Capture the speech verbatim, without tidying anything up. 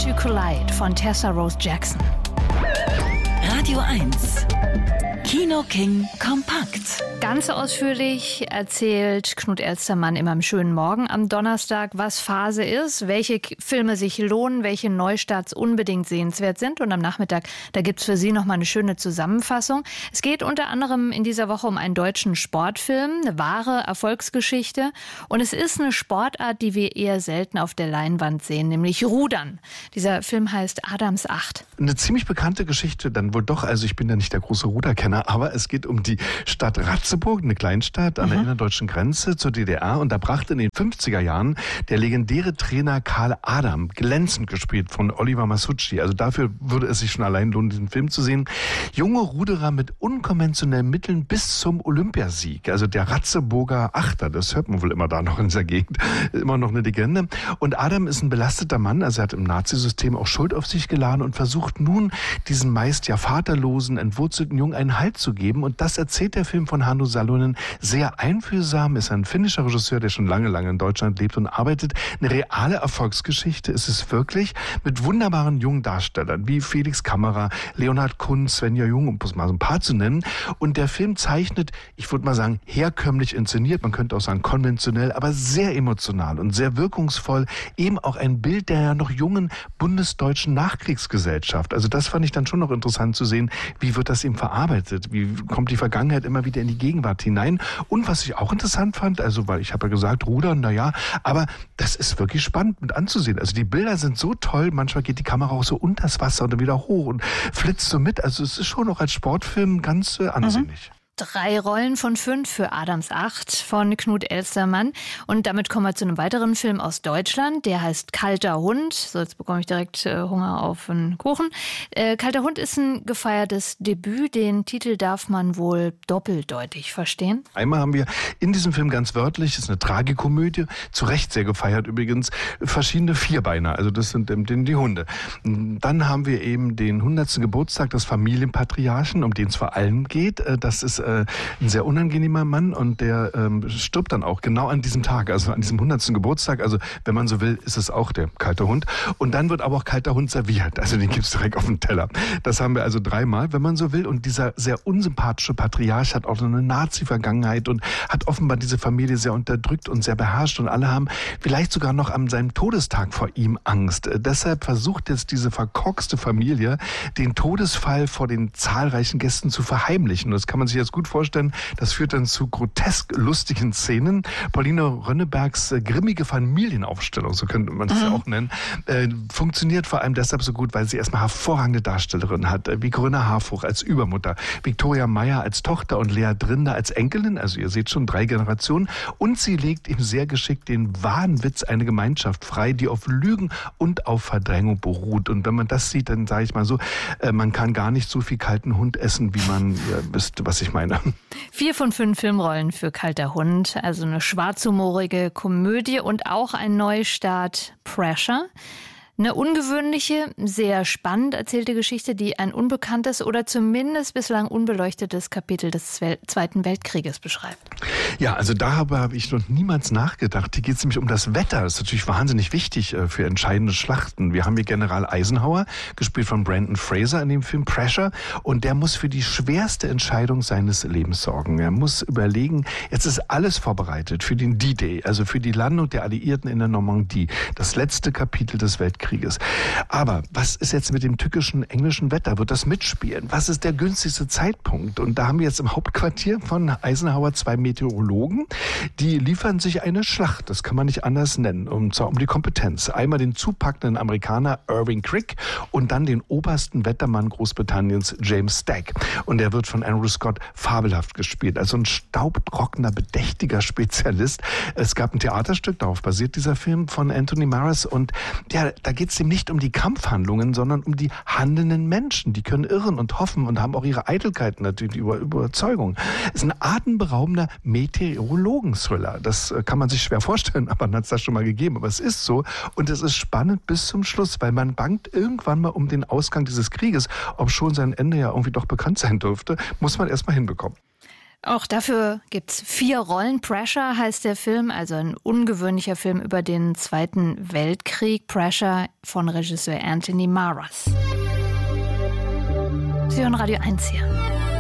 to Collide von Tessa Rose Jackson. Radio eins. Kino King kompakt. Ganz ausführlich erzählt Knut Elstermann immer am schönen Morgen am Donnerstag, was Phase ist, welche Filme sich lohnen, welche Neustarts unbedingt sehenswert sind. Und am Nachmittag, da gibt's für Sie nochmal eine schöne Zusammenfassung. Es geht unter anderem in dieser Woche um einen deutschen Sportfilm, eine wahre Erfolgsgeschichte. Und es ist eine Sportart, die wir eher selten auf der Leinwand sehen, nämlich Rudern. Dieser Film heißt Adams Acht. Eine ziemlich bekannte Geschichte dann wohl doch. Also ich bin ja nicht der große Ruderkenner, aber es geht um die Stadt Ratzeburg, eine Kleinstadt an der Mhm. innerdeutschen Grenze zur D D R. Und da brachte in den fünfziger Jahren der legendäre Trainer Karl Adam, glänzend gespielt von Oliver Masucci. Also dafür würde es sich schon allein lohnen, diesen Film zu sehen. Junge Ruderer mit unkonventionellen Mitteln bis zum Olympiasieg. Also der Ratzeburger Achter, das hört man wohl immer da noch in dieser Gegend. Immer noch eine Legende. Und Adam ist ein belasteter Mann, also er hat im Nazisystem auch Schuld auf sich geladen und versucht nun, diesen meist ja vaterlosen, entwurzelten Jungen einen Halt zu geben. Und das erzählt der Film von Hannu Salonen sehr einfühlsam, ist ein finnischer Regisseur, der schon lange, lange in Deutschland lebt und arbeitet. Eine reale Erfolgsgeschichte ist es wirklich, mit wunderbaren jungen Darstellern, wie Felix Kammerer, Leonhard Kunz, Svenja Jung, um es mal so ein paar zu nennen. Und der Film zeichnet, ich würde mal sagen, herkömmlich inszeniert, man könnte auch sagen konventionell, aber sehr emotional und sehr wirkungsvoll, eben auch ein Bild der ja noch jungen bundesdeutschen Nachkriegsgesellschaft. Also das fand ich dann schon noch interessant zu sehen, wie wird das eben verarbeitet, wie kommt die Vergangenheit immer wieder in die Gegenwart hinein. Und was ich auch interessant fand, also weil ich habe ja gesagt, Rudern, naja, aber das ist wirklich spannend mit anzusehen. Also die Bilder sind so toll, manchmal geht die Kamera auch so unter das Wasser und dann wieder hoch und flitzt so mit. Also es ist schon noch als Sportfilm ganz äh, ansehnlich. Mhm. Drei Rollen von fünf für Adams Acht von Knut Elstermann. Und damit kommen wir zu einem weiteren Film aus Deutschland. Der heißt Kalter Hund. So, jetzt bekomme ich direkt äh, Hunger auf einen Kuchen. Äh, Kalter Hund ist ein gefeiertes Debüt. Den Titel darf man wohl doppeldeutig verstehen. Einmal haben wir in diesem Film ganz wörtlich, ist eine Tragikomödie, zu Recht sehr gefeiert übrigens, verschiedene Vierbeiner. Also das sind ähm, die Hunde. Dann haben wir eben den hundertsten Geburtstag des Familienpatriarchen, um den es vor allem geht. Äh, das ist ein sehr unangenehmer Mann und der ähm, stirbt dann auch genau an diesem Tag, also an diesem hundertsten Geburtstag. Also wenn man so will, ist es auch der kalte Hund. Und dann wird aber auch kalter Hund serviert. Also den gibt's direkt auf dem Teller. Das haben wir also dreimal, wenn man so will. Und dieser sehr unsympathische Patriarch hat auch so eine Nazi-Vergangenheit und hat offenbar diese Familie sehr unterdrückt und sehr beherrscht. Und alle haben vielleicht sogar noch an seinem Todestag vor ihm Angst. Äh, deshalb versucht jetzt diese verkorkste Familie, den Todesfall vor den zahlreichen Gästen zu verheimlichen. Und das kann man sich jetzt gut vorstellen, das führt dann zu grotesk lustigen Szenen. Pauline Rönnebergs äh, grimmige Familienaufstellung, so könnte man das mhm. ja auch nennen, äh, funktioniert vor allem deshalb so gut, weil sie erstmal hervorragende Darstellerinnen hat, äh, wie Grüne Harfuch als Übermutter, Viktoria Meyer als Tochter und Lea Drinder als Enkelin, also ihr seht schon drei Generationen, und sie legt ihm sehr geschickt den Wahnwitz eine Gemeinschaft frei, die auf Lügen und auf Verdrängung beruht. Und wenn man das sieht, dann sage ich mal so, äh, man kann gar nicht so viel kalten Hund essen, wie man, ihr wisst, was ich meine. Vier von fünf Filmrollen für Kalter Hund, also eine schwarzhumorige Komödie und auch ein Neustart Pressure. Eine ungewöhnliche, sehr spannend erzählte Geschichte, die ein unbekanntes oder zumindest bislang unbeleuchtetes Kapitel des Wel- Zweiten Weltkrieges beschreibt. Ja, also darüber habe ich noch niemals nachgedacht. Hier geht es nämlich um das Wetter. Das ist natürlich wahnsinnig wichtig äh, für entscheidende Schlachten. Wir haben hier General Eisenhower, gespielt von Brendan Fraser in dem Film Pressure. Und der muss für die schwerste Entscheidung seines Lebens sorgen. Er muss überlegen, jetzt ist alles vorbereitet für den D-Day, also für die Landung der Alliierten in der Normandie. Das letzte Kapitel des Weltkrieges. Aber was ist jetzt mit dem tückischen englischen Wetter? Wird das mitspielen? Was ist der günstigste Zeitpunkt? Und da haben wir jetzt im Hauptquartier von Eisenhower zwei Meteorologen, die liefern sich eine Schlacht, das kann man nicht anders nennen, und zwar um die Kompetenz. Einmal den zupackenden Amerikaner Irving Crick und dann den obersten Wettermann Großbritanniens James Stagg. Und der wird von Andrew Scott fabelhaft gespielt, also ein staubtrockener, bedächtiger Spezialist. Es gab ein Theaterstück, darauf basiert dieser Film, von Anthony Maras, und ja, da geht es ihm nicht um die Kampfhandlungen, sondern um die handelnden Menschen. Die können irren und hoffen und haben auch ihre Eitelkeiten, natürlich, die Über- Überzeugung. Es ist ein atemberaubender Meteorologen-Thriller. Das kann man sich schwer vorstellen, aber man hat es da schon mal gegeben. Aber es ist so, und es ist spannend bis zum Schluss, weil man bangt irgendwann mal um den Ausgang dieses Krieges, ob schon sein Ende ja irgendwie doch bekannt sein dürfte, muss man erst mal hinbekommen. Auch dafür gibt's vier Rollen. Pressure heißt der Film, also ein ungewöhnlicher Film über den Zweiten Weltkrieg. Pressure von Regisseur Anthony Maras. Sie hören Radio eins hier.